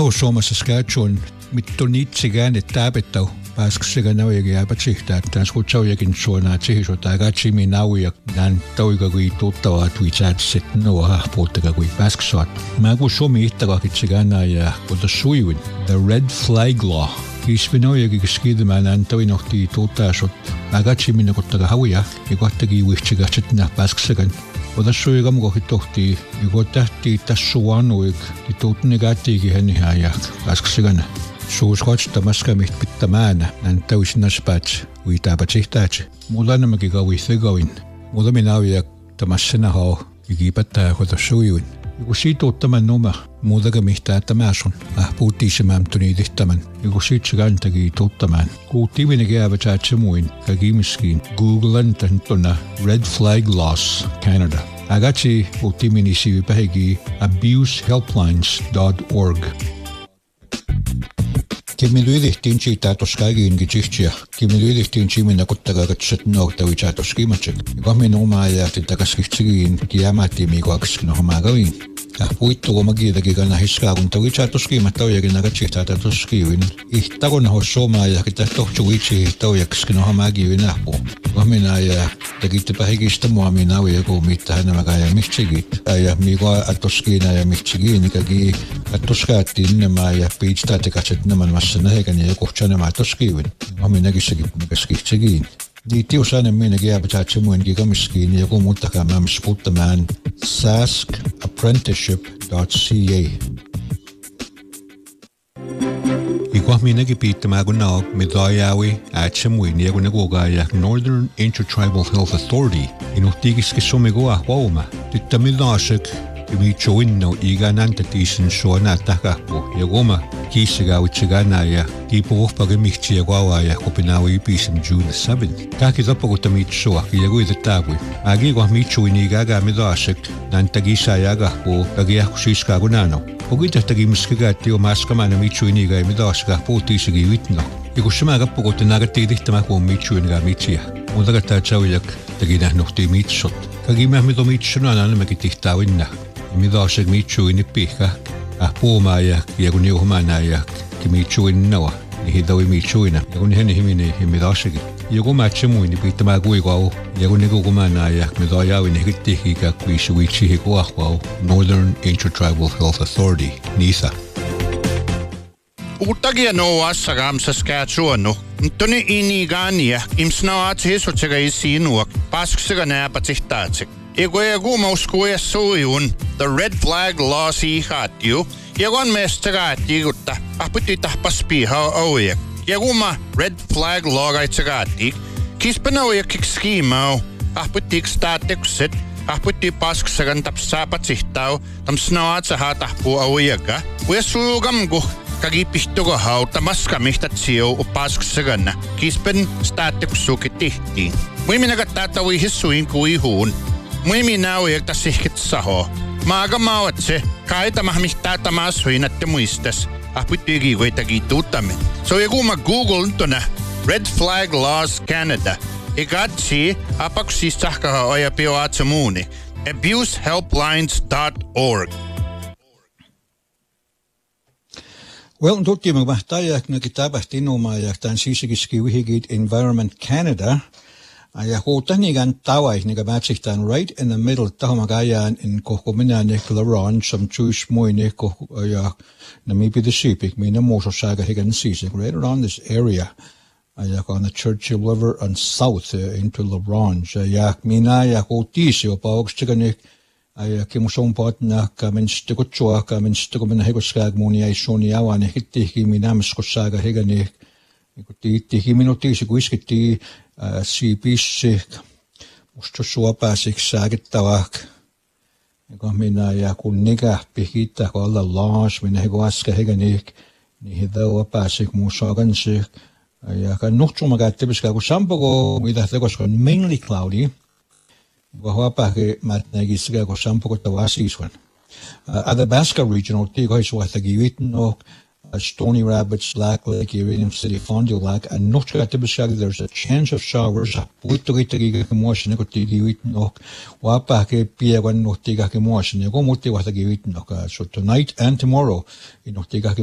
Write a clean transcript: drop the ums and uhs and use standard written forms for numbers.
Soma Saskatchewan mittonitsigane taapetau paasksiganawiagi apatsihtaat taasqutsauyakin suanaatihisutaagaatimi nauiak naan tauigagui tuuttavaat viitaatsit nuaharpuuttagagui paasksuat maagussumi ittaqakitsigaanaaya qutassuiwin the red flag law kiisvinauiagi kiskiidamaan tawinorti tuuttaasut aagaatiminaquttagahawiak iguattagi uihtigaatitna paasksagan Odassuigamgohitohti igotahti tassuanuig tituutnigaattiigi hanihaajak paasksigana suusqaatstamaskamiht pittamaana nantauisnaspaat uitaapatsihtaati mulanamagi gawithigawin mudaminaaviak tamassinaho igipattaa qodassuiwin igusiituuttamannuma mudagamihtaattamaasun puutiisimaamtuniidihtaman igusiitsigaantagi tuuttamaan kuuttiiminigiaavataatsamuin kagimiskiin Googlen tantuna Red Flag Laws Canada agati puuttiiminisiivipahigi abusehelplines.org Kimiluidihtiin chiitaatoskaagiin gitihtia kimiluidihtiin chiminaquttagaagatsatnuortavitaatoskimatsak igorminormaajaatin takaskitsigiin kiamaattiimiiguakiskinohamaagaviin puitturumagiidagiganahiskaarun tavitaatoskimattauyaginagatsihtaatatoskiivin ihtarunahossoomaajaqitahtortugiitsihtauriakiskinohamaagiivinarpu gorminaaya tagittapahigistumuaminauiaguumiittahanamagaayamihtigit aya miigua atoskiinaayamihtigiinikagi attoskaattiinnamaaya piitstaatikatsetnaman massanahegani yakuhchanamaatoskiivin gorminagisagipnikaskihtigiin Tiusainen minäkin aapataatsamuin gigamiskiin ja kuumuuttakaamaams puuttamaan saskapprenticeship.ca. Ikuah minäkin piittämään kun nao midaajawi aatsamuin ja kun nakuugaajak Northern Intertribal Health Authority inuhtiikiski sumikuah wauma tyttä midaasek Imichoinno iganantatiisin suanaattakahpu ja goma kiisigautsiganaya tiipuruhpagemihtia guawaya kopinawi piisim June 7th. Kakitapakutamiitsua kiyaguitatagui. Agiguah michuinigaga midaasek nantagisayagahpu kagiahkusiiskaagunano. Ogitahtagimiskagaatti omaskamana michuiniga midaasakahpu tiisigivitno. Ikussamaagappukutinagatiidihtamahkuun michuiniga mitsia. Mudagattaatsaujak taginahnuhti mitsot. Kagimahmido mitsunananamaki tihtawinna. Midaasek michuinipihka puumaaja ja kun juhmaanaaja kimichuinnawa nihidawi michuina ja kun henihimini midaaseki ja kun matsemuini piittämää kuikau ja kun nikukumaanaaja midaajawin hikittihikä kuisuitsihi kuahvau Northern Intertribal Health Authority NISA. Uttagia noassagam Saskatchewan tuni inigania imsnaathisutsegaisiinuak pasksaganeapatihtaatse Iguagumauskuessuiun the red flag laws ihatju Jagon mestagaattiigutta ahputitahpaspiha auiak Jaguma red flag lagaitsagaattiik kispanauiakik skiimau ahputikstaatekset ahputti pasksagan tapsaapatihtaau tamsnaatsahatahpu auiaka Uessuugamgu kagipihtugohau tamaskamihtatsiu upasksaganna kispen staateksukitihtiin Muiminagattatawi hissuin kuihuun Muiminauiak tasihkitsaho Maagamauatse kaitamahmihtaatamaasuinatte muistas ahputtigigoitagituuttamme So jaguma Google tona Red Flag Laws Canada Igatsi apaksistahkaha ajapioatsamuuni abusehelplines.org Well, tutkimme mahtajak nakitapahtinumaajak tämän siisikiskiwihigit Environment Canada ja huutanigan tawai niga matsihtaan right in the middle tahomagayaan in kohkominaanek Laron some Jewish moinek ja namipidisipik mina muusossaaga higan siisik right around this area ja on the Churchill River and south into Laron ja mina ja huutiisi jopa okstiganek ja kimusompaatna kamenstikutsua kamenstikumina hikoskaag munia isuniawan hittihki mina miskossaaga higanek ikutti minuuttiisi kuiskitti siipissik musta suopaasik saagittavak ja minä ja kun nikähpi hittää kun olla laas minä hiko äsken heganik niin tauopaasik muusaaгаnsik ja kan nuhtsuuma käyttäviskää kun sampoko mitä tekoska on mainly cloudy kun huopaake mätnägiskää kun sampoko tavasiisuan Athabasca regional tiikoisuahtagi vitnok Stony Rapids, Black Lake, Iridium City, Fond du Lac, and Notchkatibishag, there's a chance of showers. Puitogitagi motion, Nikotigitnok, Wapake, Piawan, Notigaki motion, Yogomuti, Watagi. So tonight and tomorrow, in Notigaki.